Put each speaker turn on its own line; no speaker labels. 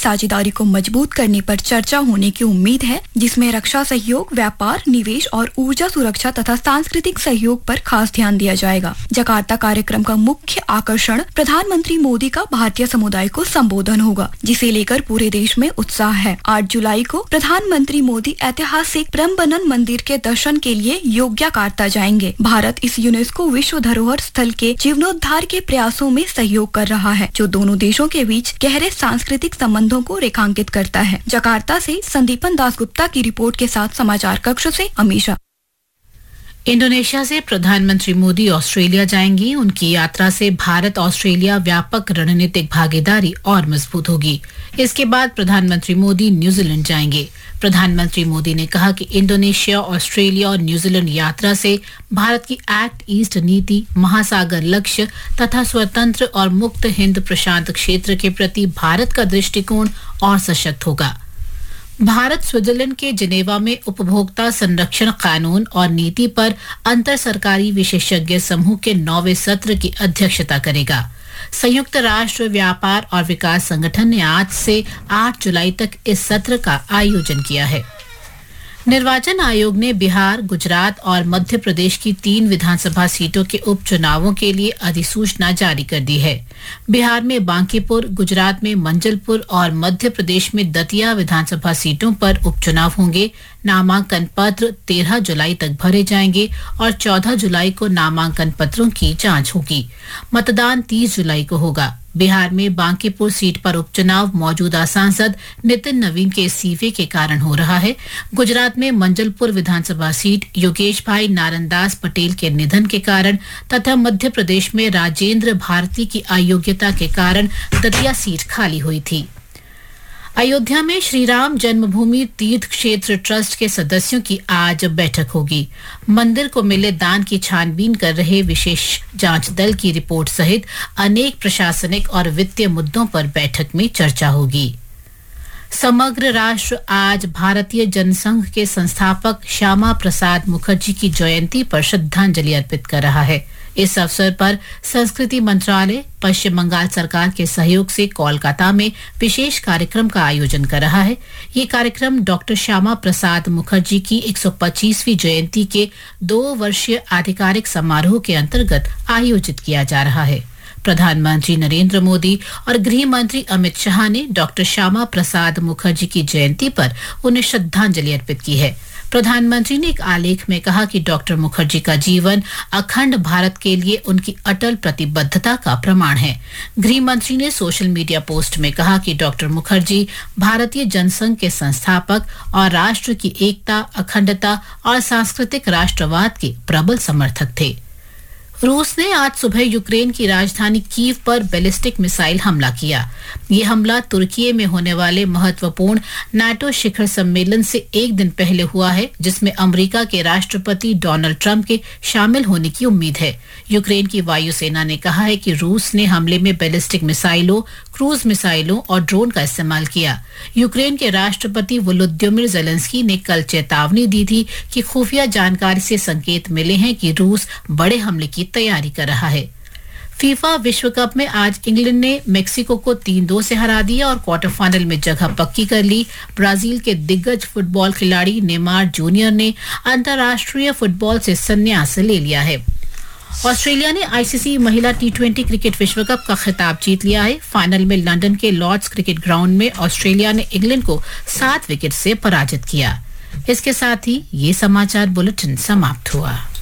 साझेदारी को मजबूत करने पर चर्चा होने की उम्मीद है, जिसमें रक्षा सहयोग, व्यापार, निवेश और ऊर्जा सुरक्षा तथा सांस्कृतिक सहयोग पर खास ध्यान दिया जाएगा। जकार्ता कार्यक्रम का मुख्य आकर्षण प्रधानमंत्री मोदी का भारतीय समुदाय को संबोधन होगा, जिसे लेकर पूरे देश में उत्साह है। 8 जुलाई को प्रधानमंत्री मोदी ऐतिहासिक प्रम्बनन मंदिर के दर्शन के लिए यग्यार्ता जाएंगे। भारत इस यूनेस्को विश्व धरोहर स्थल के जीर्णोद्धार के प्रयासों में सहयोग कर रहा है, जो दोनों देशों के बीच गहरे सांस्कृतिक संबंधों को रेखांकित करता है। जकार्ता से संदीपन दासगुप्ता की रिपोर्ट के साथ समाचार कक्ष से अमीषा।
इंडोनेशिया से प्रधानमंत्री मोदी ऑस्ट्रेलिया जाएंगी। उनकी यात्रा से भारत ऑस्ट्रेलिया व्यापक रणनीतिक भागीदारी और मजबूत होगी। इसके बाद प्रधानमंत्री मोदी न्यूजीलैंड जाएंगे। प्रधानमंत्री मोदी ने कहा कि इंडोनेशिया, ऑस्ट्रेलिया और न्यूजीलैंड यात्रा से भारत की एक्ट ईस्ट नीति, महासागर लक्ष्य तथा स्वतंत्र और मुक्त हिंद प्रशांत क्षेत्र के प्रति भारत का दृष्टिकोण और सशक्त होगा। भारत स्विट्जरलैंड के जिनेवा में उपभोक्ता संरक्षण कानून और नीति पर अंतर सरकारी विशेषज्ञ समूह के 9वें सत्र की अध्यक्षता करेगा। संयुक्त राष्ट्र व्यापार और विकास संगठन ने आज से 8 जुलाई तक इस सत्र का आयोजन किया है। निर्वाचन आयोग ने बिहार, गुजरात और मध्य प्रदेश की 3 विधानसभा सीटों के उपचुनावों के लिए अधिसूचना जारी कर दी है। बिहार में बांकीपुर, गुजरात में मंजलपुर और मध्य प्रदेश में दतिया विधानसभा सीटों पर उपचुनाव होंगे। नामांकन पत्र 13 जुलाई तक भरे जाएंगे और 14 जुलाई को नामांकन पत्रों की जांच होगी। मतदान 30 जुलाई को होगा। बिहार में बांकीपुर सीट पर उपचुनाव मौजूदा सांसद नितिन नवीन के इस्तीफे के कारण हो रहा है। गुजरात में मंजलपुर विधानसभा सीट योगेश भाई नारायणदास पटेल के निधन के कारण तथा मध्य प्रदेश में राजेंद्र भारती की अयोग्यता के कारण दतिया सीट खाली हुई थी। अयोध्या में श्री राम जन्मभूमि तीर्थ क्षेत्र ट्रस्ट के सदस्यों की आज बैठक होगी। मंदिर को मिले दान की छानबीन कर रहे विशेष जांच दल की रिपोर्ट सहित अनेक प्रशासनिक और वित्तीय मुद्दों पर बैठक में चर्चा होगी। समग्र राष्ट्र आज भारतीय जनसंघ के संस्थापक श्यामा प्रसाद मुखर्जी की जयंती पर श्रद्धांजलि अर्पित कर रहा है। इस अवसर पर संस्कृति मंत्रालय पश्चिम बंगाल सरकार के सहयोग से कोलकाता में विशेष कार्यक्रम का आयोजन कर रहा है। ये कार्यक्रम डॉक्टर श्यामा प्रसाद मुखर्जी की 125वीं जयंती के 2 वर्षीय आधिकारिक समारोह के अंतर्गत आयोजित किया जा रहा है। प्रधानमंत्री नरेंद्र मोदी और गृह मंत्री अमित शाह ने डॉक्टर श्यामा प्रसाद मुखर्जी की जयंती पर उन्हें श्रद्धांजलि अर्पित की है। प्रधानमंत्री ने एक आलेख में कहा कि डॉक्टर मुखर्जी का जीवन अखंड भारत के लिए उनकी अटल प्रतिबद्धता का प्रमाण है। गृह मंत्री ने सोशल मीडिया पोस्ट में कहा कि डॉक्टर मुखर्जी भारतीय जनसंघ के संस्थापक और राष्ट्र की एकता, अखंडता और सांस्कृतिक राष्ट्रवाद के प्रबल समर्थक थे। रूस ने आज सुबह यूक्रेन की राजधानी कीव पर बैलिस्टिक मिसाइल हमला किया। ये हमला तुर्की में होने वाले महत्वपूर्ण नाटो शिखर सम्मेलन से एक दिन पहले हुआ है, जिसमें अमेरिका के राष्ट्रपति डोनाल्ड ट्रंप के शामिल होने की उम्मीद है। यूक्रेन की वायुसेना ने कहा है कि रूस ने हमले में बैलिस्टिक मिसाइलों, क्रूज मिसाइलों और ड्रोन का इस्तेमाल किया। यूक्रेन के राष्ट्रपति वोलोदिमीर ज़ेलेंस्की ने कल चेतावनी दी थी कि खुफिया जानकारी से संकेत मिले हैं कि रूस बड़े हमले की तैयारी कर रहा है। फीफा विश्व कप में आज इंग्लैंड ने मेक्सिको को 3-2 से हरा दिया और क्वार्टर फाइनल में जगह पक्की कर ली। ब्राजील के दिग्गज फुटबॉल खिलाड़ी नेमार जूनियर ने अंतर्राष्ट्रीय फुटबॉल से संन्यास ले लिया है। ऑस्ट्रेलिया ने आईसीसी महिला T20 क्रिकेट विश्व कप का खिताब जीत लिया है। फाइनल में लंदन के लॉर्ड्स क्रिकेट ग्राउंड में ऑस्ट्रेलिया ने इंग्लैंड को 7 विकेट से पराजित किया। इसके साथ ही ये समाचार बुलेटिन समाप्त हुआ।